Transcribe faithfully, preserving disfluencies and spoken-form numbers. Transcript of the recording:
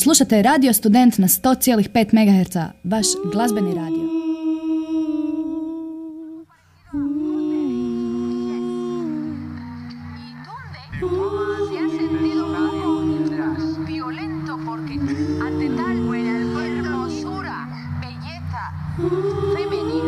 Slušate Radio Student na sto zarez pet megaherca, vaš glazbeni radio. Femenina.